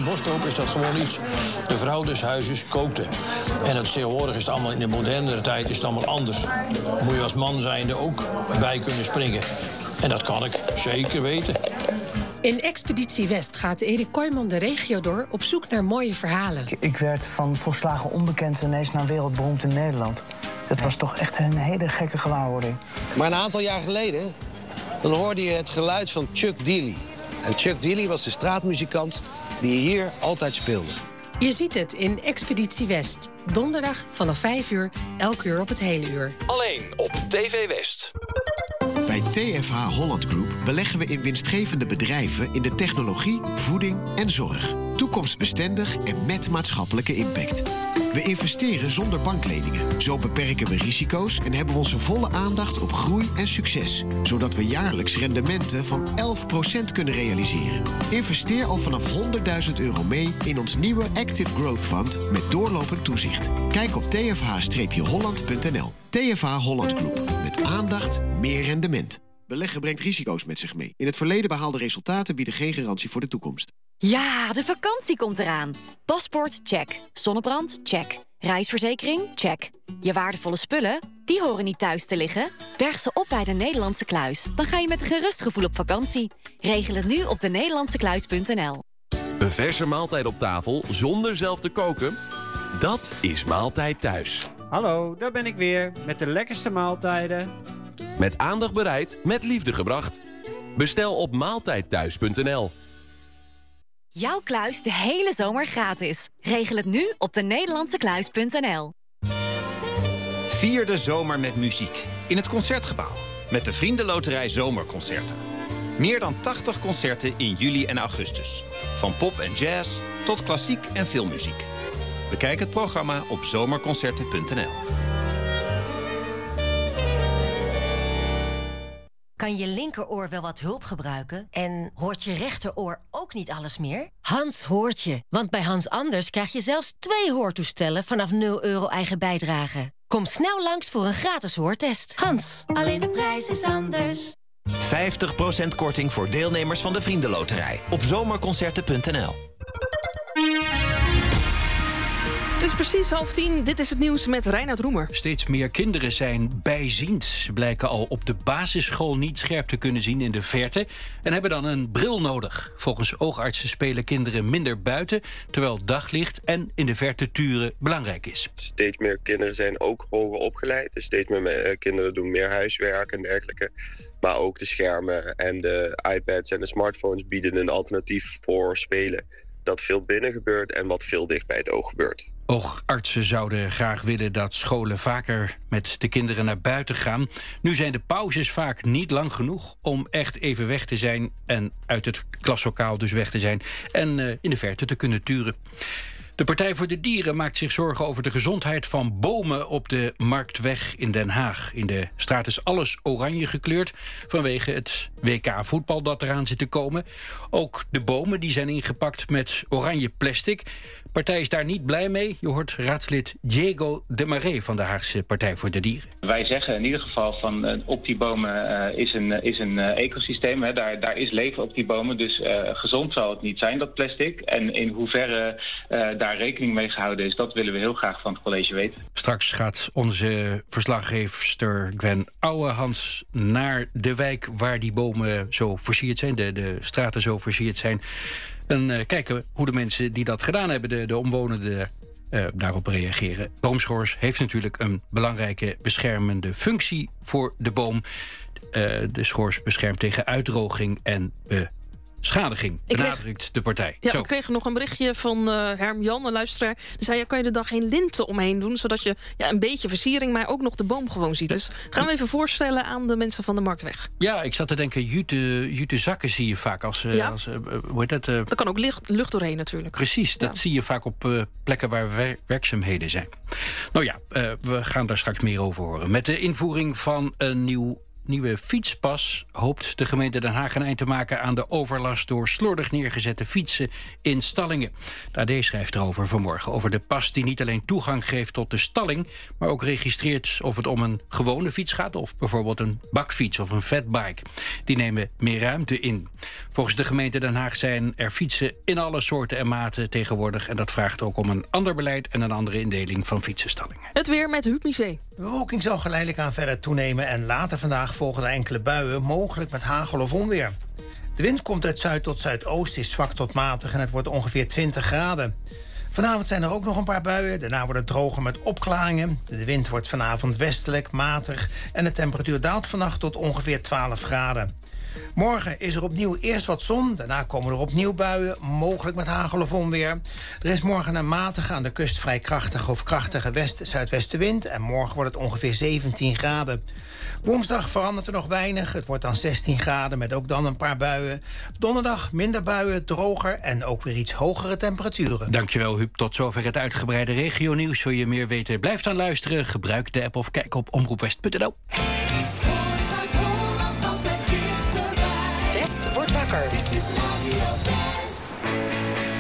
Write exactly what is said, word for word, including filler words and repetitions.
in Boskoop is dat gewoon iets. De vrouw des huizes kookte. En het tegenwoordig is het allemaal in de modernere tijd is het allemaal anders. Moet je als man zijnde ook bij kunnen springen. En dat kan ik zeker weten. In Expeditie West gaat Erik Kooijman de regio door op zoek naar mooie verhalen. Ik, ik werd van volslagen onbekend ineens naar wereldberoemd in Nederland. Dat was toch echt een hele gekke gewaarwording. Maar een aantal jaar geleden, dan hoorde je het geluid van Chuck Dealey. En Chuck Dealey was de straatmuzikant die hier altijd speelde. Je ziet het in Expeditie West. Donderdag vanaf vijf uur, elk uur op het hele uur. Alleen op T V West. Bij T F H Holland Group beleggen we in winstgevende bedrijven in de technologie, voeding en zorg. Toekomstbestendig en met maatschappelijke impact. We investeren zonder bankleningen. Zo beperken we risico's en hebben we onze volle aandacht op groei en succes. Zodat we jaarlijks rendementen van elf procent kunnen realiseren. Investeer al vanaf honderdduizend euro mee in ons nieuwe Active Growth Fund met doorlopend toezicht. Kijk op t f h holland punt n l. T F H Holland Group. Met aandacht, meer rendement. Beleggen brengt risico's met zich mee. In het verleden behaalde resultaten bieden geen garantie voor de toekomst. Ja, de vakantie komt eraan. Paspoort, check. Zonnebrand, check. Reisverzekering, check. Je waardevolle spullen, die horen niet thuis te liggen. Berg ze op bij de Nederlandse Kluis. Dan ga je met een gerust gevoel op vakantie. Regel het nu op de nederlandse kluis punt n l. Een verse maaltijd op tafel zonder zelf te koken? Dat is Maaltijd Thuis. Hallo, daar ben ik weer met de lekkerste maaltijden. Met aandacht bereid, met liefde gebracht. Bestel op maaltijd thuis punt n l. Jouw kluis de hele zomer gratis. Regel het nu op de nederlandse kluis punt n l. Vier de zomer met muziek in het Concertgebouw. Met de Vriendenloterij Zomerconcerten. Meer dan tachtig concerten in juli en augustus. Van pop en jazz tot klassiek en filmmuziek. Bekijk het programma op zomerconcerten punt n l. Kan je linkeroor wel wat hulp gebruiken? En hoort je rechteroor ook niet alles meer? Hans hoort je, want bij Hans Anders krijg je zelfs twee hoortoestellen vanaf nul euro eigen bijdrage. Kom snel langs voor een gratis hoortest. Hans, alleen de prijs is anders. vijftig procent korting voor deelnemers van de Vriendenloterij op zomerconcerten punt n l. Het is precies half tien. Dit is het nieuws met Reinoud Roemer. Steeds meer kinderen zijn bijziend. Ze blijken al op de basisschool niet scherp te kunnen zien in de verte en hebben dan een bril nodig. Volgens oogartsen spelen kinderen minder buiten, terwijl daglicht en in de verte turen belangrijk is. Steeds meer kinderen zijn ook hoger opgeleid. Dus steeds meer kinderen doen meer huiswerk en dergelijke. Maar ook de schermen en de iPads en de smartphones bieden een alternatief voor spelen dat veel binnen gebeurt en wat veel dicht bij het oog gebeurt. Oogartsen zouden graag willen dat scholen vaker met de kinderen naar buiten gaan. Nu zijn de pauzes vaak niet lang genoeg om echt even weg te zijn en uit het klaslokaal dus weg te zijn en uh, in de verte te kunnen turen. De Partij voor de Dieren maakt zich zorgen over de gezondheid van bomen op de Marktweg in Den Haag. In de straat is alles oranje gekleurd vanwege het W K voetbal dat eraan zit te komen. Ook de bomen die zijn ingepakt met oranje plastic. De partij is daar niet blij mee. Je hoort raadslid Diego de Marais van de Haagse Partij voor de Dieren. Wij zeggen in ieder geval van uh, op die bomen uh, is een, uh, is een uh, ecosysteem. Hè. Daar, daar is leven op die bomen. Dus uh, gezond zal het niet zijn, dat plastic. En in hoeverre uh, daar rekening mee gehouden is, dat willen we heel graag van het college weten. Straks gaat onze verslaggeefster Gwen Ouwehans naar de wijk waar die bomen zo versierd zijn, de, de straten zo versierd zijn. En uh, kijken hoe de mensen die dat gedaan hebben, de, de omwonenden, uh, daarop reageren. Boomschors heeft natuurlijk een belangrijke beschermende functie voor de boom. Uh, de schors beschermt tegen uitdroging en beschadiging, benadrukt kreeg, de partij. Ja, Zo. we kregen nog een berichtje van uh, Herm Jan, een luisteraar. Die zei, ja, kan je er dan geen linten omheen doen, zodat je ja, een beetje versiering, maar ook nog de boom gewoon ziet. Dus gaan we even voorstellen aan de mensen van de Marktweg. Ja, ik zat te denken, jute, jute zakken zie je vaak als... Uh, ja. als uh, hoe heet dat? Uh, er kan ook licht, lucht doorheen natuurlijk. Precies, dat ja. zie je vaak op uh, plekken waar wer- werkzaamheden zijn. Nou ja, uh, we gaan daar straks meer over horen. Met de invoering van een nieuw nieuwe fietspas hoopt de gemeente Den Haag een eind te maken aan de overlast door slordig neergezette fietsen in stallingen. De A D schrijft erover vanmorgen, over de pas die niet alleen toegang geeft tot de stalling, maar ook registreert of het om een gewone fiets gaat of bijvoorbeeld een bakfiets of een fatbike. Die nemen meer ruimte in. Volgens de gemeente Den Haag zijn er fietsen in alle soorten en maten tegenwoordig en dat vraagt ook om een ander beleid en een andere indeling van fietsenstallingen. Het weer met Huub Misé. De bewolking zal geleidelijk aan verder toenemen en later vandaag volgen er enkele buien, mogelijk met hagel of onweer. De wind komt uit zuid tot zuidoost, is zwak tot matig en het wordt ongeveer twintig graden. Vanavond zijn er ook nog een paar buien, daarna wordt het droger met opklaringen. De wind wordt vanavond westelijk, matig en de temperatuur daalt vannacht tot ongeveer twaalf graden. Morgen is er opnieuw eerst wat zon, daarna komen er opnieuw buien, mogelijk met hagel of onweer. Er is morgen een matige, aan de kust vrij krachtige of krachtige west-zuidwestenwind en morgen wordt het ongeveer zeventien graden. Woensdag verandert er nog weinig, het wordt dan zestien graden met ook dan een paar buien. Donderdag minder buien, droger en ook weer iets hogere temperaturen. Dankjewel Huub, tot zover het uitgebreide regionieuws. Wil je meer weten, blijf dan luisteren, gebruik de app of kijk op omroepwest punt n l. West wordt wakker. Dit is Radio West.